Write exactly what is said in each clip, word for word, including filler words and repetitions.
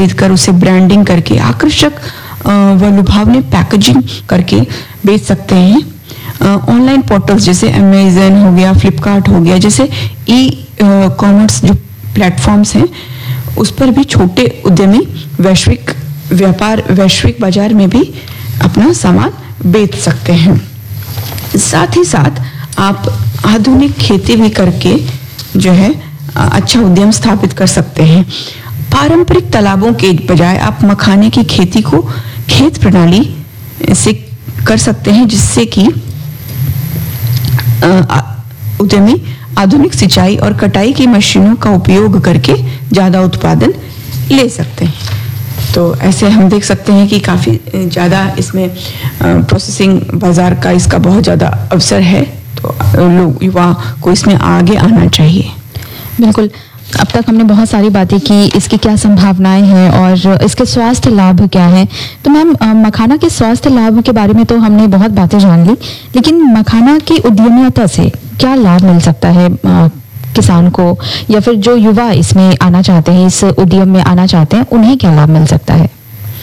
खरीदकर उसे ब्रांडिंग करके आकर्षक व लुभावने पैकेजिंग करके बेच सकते हैं। ऑनलाइन पोर्टल्स जैसे अमेजन हो गया, फ्लिपकार्ट हो गया, जैसे ई कॉमर्स जो प्लेटफॉर्म्स हैं, उस पर भी छोटे उद्यमी वैश्विक व्यापार वैश्विक बाजार में भी अपना सामान बेच सकते हैं। साथ ही साथ आप आधुनिक खेती भी करके जो है अच्छा उद्यम स्थापित कर सकते हैं। पारंपरिक तालाबों के बजाय आप मखाने की खेती को खेत प्रणाली से कर सकते हैं, जिससे कि उद्यमी आधुनिक सिंचाई और कटाई की मशीनों का उपयोग करके ज़्यादा उत्पादन ले सकते हैं। तो ऐसे हम देख सकते हैं कि काफ़ी ज़्यादा इसमें प्रोसेसिंग बाज़ार का इसका बहुत ज़्यादा अवसर है, तो लोग युवा को इसमें आगे आना चाहिए। बिल्कुल, अब तक हमने बहुत सारी बातें की, इसकी क्या संभावनाएं हैं और इसके स्वास्थ्य लाभ क्या हैं। तो मैम, मखाना के स्वास्थ्य लाभ के बारे में तो हमने बहुत बातें जान ली, लेकिन मखाना की उद्यमिता से क्या लाभ मिल सकता है आ, किसान को, या फिर जो युवा इसमें आना चाहते हैं, इस उद्यम में आना चाहते हैं, उन्हें क्या लाभ मिल सकता है?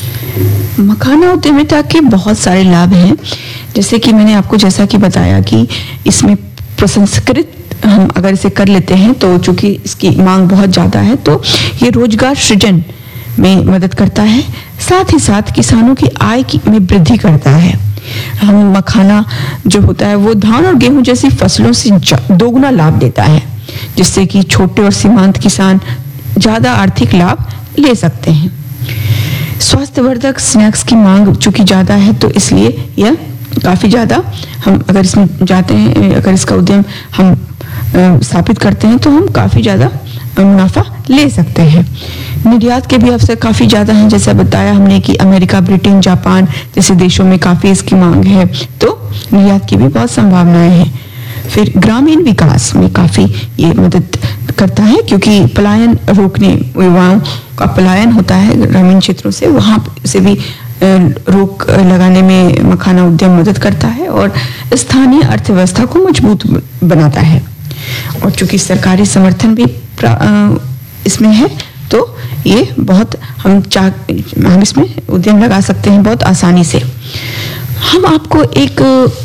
मखाना उद्यमिता के बहुत सारे लाभ हैं। जैसे कि मैंने आपको जैसा कि बताया कि इसमें प्रसंस्कृत हम अगर इसे कर लेते हैं तो चूंकि इसकी मांग बहुत ज़्यादा है, तो ये रोजगार सृजन में मदद करता है। साथ ही साथ किसानों की आय की में वृद्धि करता है। हम मखाना जो होता है वो धान और गेहूं जैसी फसलों से दोगुना लाभ देता है, जिससे कि छोटे और सीमांत किसान ज़्यादा आर्थिक लाभ ले सकते हैं। स्वास्थ्यवर्धक स्नैक्स की मांग चूंकि ज़्यादा है, तो इसलिए यह काफ़ी ज़्यादा, हम अगर इसमें जाते हैं, अगर इसका उद्यम हम स्थापित करते हैं तो हम काफ़ी ज़्यादा मुनाफा ले सकते हैं। निर्यात के भी अवसर काफ़ी ज़्यादा हैं, जैसा बताया हमने कि अमेरिका, ब्रिटेन, जापान जैसे देशों में काफ़ी इसकी मांग है, तो निर्यात की भी बहुत संभावनाएं हैं। फिर ग्रामीण विकास में काफ़ी ये मदद करता है, क्योंकि पलायन रोकने, युवाओं का पलायन होता है ग्रामीण क्षेत्रों से, वहाँ से भी रोक लगाने में मखाना उद्यम मदद करता है और स्थानीय अर्थव्यवस्था को मजबूत बनाता है। और चूंकि सरकारी समर्थन भी इसमें है, तो ये बहुत हम चाह हम इसमें उद्यम लगा सकते हैं बहुत आसानी से। हम आपको एक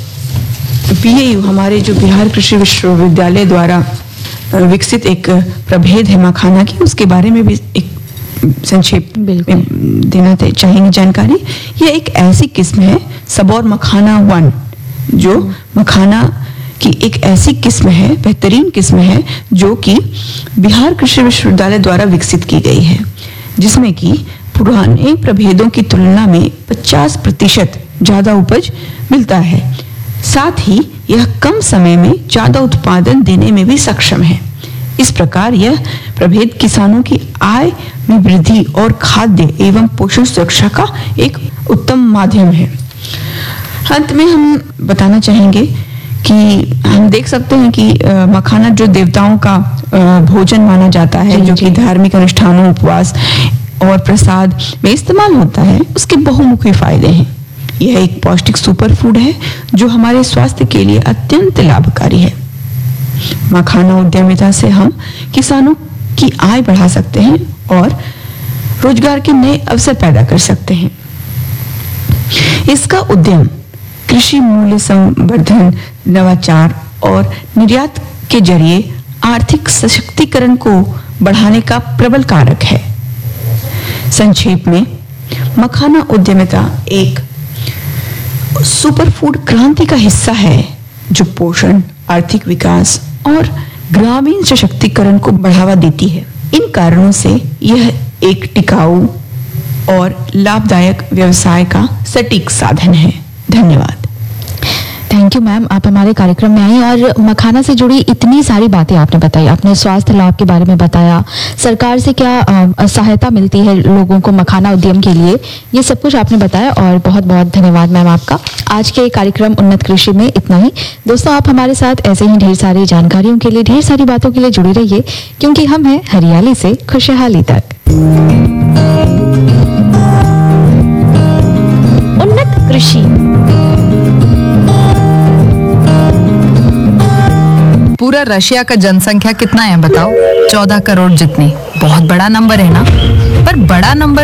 बीएयू, हमारे जो बिहार कृषि विश्वविद्यालय द्वारा विकसित एक प्रभेद है मखाना की, उसके बारे में भी एक संक्षेप में देना चाहेंगे जानकारी। यह एक ऐसी किस्म है, सबौर मखाना वन, जो मखाना की एक ऐसी किस्म है, बेहतरीन किस्म है, जो कि बिहार कृषि विश्वविद्यालय द्वारा विकसित की गई है, जिसमें कि पुराने प्रभेदों की तुलना में पचास प्रतिशत ज़्यादा उपज मिलता है। साथ ही यह कम समय में ज़्यादा उत्पादन देने में भी सक्षम है। इस प्रकार यह प्रभेद किसानों की आय में वृद्धि और खाद्य एवं पोषण सुरक्षा का एक उत्तम माध्यम है। अंत में हम बताना चाहेंगे कि हम देख सकते हैं कि आ, मखाना जो देवताओं का आ, भोजन माना जाता है, जो कि धार्मिक अनुष्ठानों, उपवास और प्रसाद में इस्तेमाल होता है, उसके बहुमुखी फायदे हैं। यह एक पौष्टिक सुपर फूड है जो हमारे स्वास्थ्य के लिए अत्यंत लाभकारी है। मखाना उद्यमिता से हम किसानों की आय बढ़ा सकते हैं और रोजगार के नए अवसर पैदा कर सकते हैं। इसका उद्यम कृषि मूल्य संवर्धन, नवाचार और निर्यात के जरिए आर्थिक सशक्तिकरण को बढ़ाने का प्रबल कारक है। संक्षेप में, मखाना उद्यमिता एक सुपरफूड क्रांति का हिस्सा है जो पोषण, आर्थिक विकास और ग्रामीण सशक्तिकरण को बढ़ावा देती है। इन कारणों से यह एक टिकाऊ और लाभदायक व्यवसाय का सटीक साधन है। धन्यवाद। थैंक यू मैम, आप हमारे कार्यक्रम में आई और मखाना से जुड़ी इतनी सारी बातें आपने बताई। आपने स्वास्थ्य लाभ के बारे में बताया, सरकार से क्या आ, सहायता मिलती है लोगों को मखाना उद्यम के लिए, ये सब कुछ आपने बताया और बहुत बहुत धन्यवाद मैम आपका। आज के कार्यक्रम उन्नत कृषि में इतना ही। दोस्तों, आप हमारे साथ ऐसे ही ढेर सारी जानकारियों के लिए, ढेर सारी बातों के लिए जुड़े रहिए, क्योंकि हम हैं हरियाली से खुशहाली तक। उन्नत कृषि। पूरा रशिया का जनसंख्या कितना है बताओ? चौदह करोड़ जितनी। बहुत बड़ा नंबर है ना? पर बड़ा नंबर